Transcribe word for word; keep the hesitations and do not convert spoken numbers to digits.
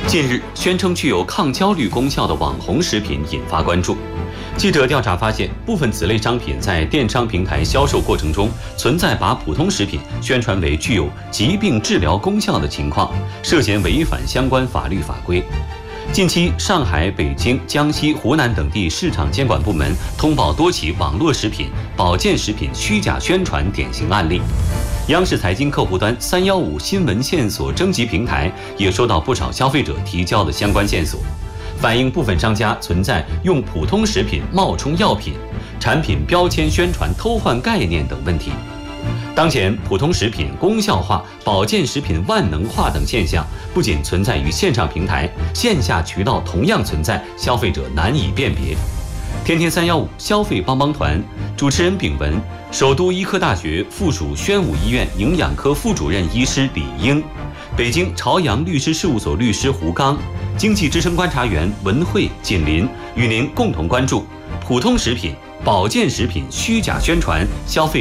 近日，宣称具有抗焦虑功效的网红食品引发关注。记者调查发现，部分此类商品在电商平台销售过程中存在把普通食品宣传为具有疾病治疗功效的情况，涉嫌违反相关法律法规。近期，上海、北京、江西、湖南等地市场监管部门通报多起网络食品、保健食品虚假宣传典型案例。央视财经客户端三一五新闻线索征集平台也收到不少消费者提交的相关线索，反映部分商家存在用普通食品冒充药品、产品标签宣传偷换概念等问题。当前，普通食品功效化、保健食品万能化等现象不仅存在于线上平台，线下渠道同样存在，消费者难以辨别。天天三一五消费帮帮团主持人丙文，首都医科大学附属宣武医院营养科副主任医师李英，北京朝阳律师事务所律师胡刚，经济之声观察员文慧、锦林，与您共同关注普通食品、保健食品虚假宣传，消费